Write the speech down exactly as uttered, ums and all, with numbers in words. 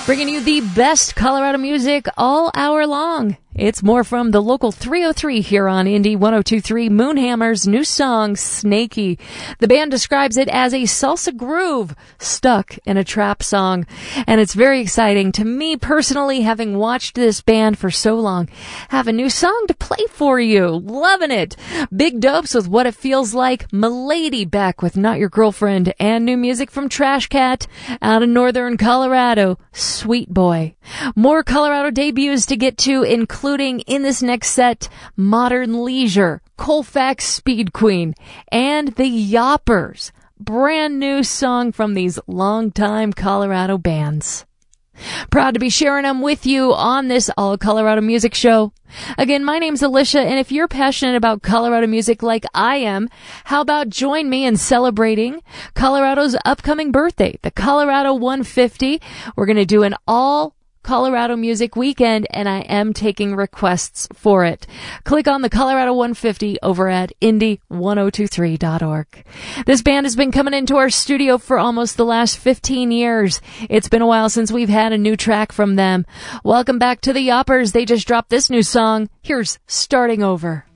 bringing you the best Colorado music all hour long. It's more from the local three oh three here on Indy one oh two point three. Moonhammer's new song, Snaky. The band describes it as a salsa groove stuck in a trap song. And it's very exciting to me personally, having watched this band for so long, have a new song to play for you. Loving it. Big Dopes with What It Feels Like. Milady back with Not Your Girlfriend. And new music from Trash Cat out of Northern Colorado. Sweet Boy. More Colorado debuts to get to, including Including in this next set, Modern Leisure, Colfax Speed Queen, and the Yoppers. Brand new song from these longtime Colorado bands. Proud to be sharing them with you on this All Colorado Music Show. Again, my name's Alicia, and if you're passionate about Colorado music like I am, how about join me in celebrating Colorado's upcoming birthday, the Colorado one fifty. We're going to do an all Colorado Music Weekend, and I am taking requests for it. Click on the Colorado one fifty over at Indy one oh two three dot org. This band has been coming into our studio for almost the last fifteen years. It's been a while since we've had a new track from them. Welcome back to the Yoppers. They just dropped this new song. Here's Starting Over.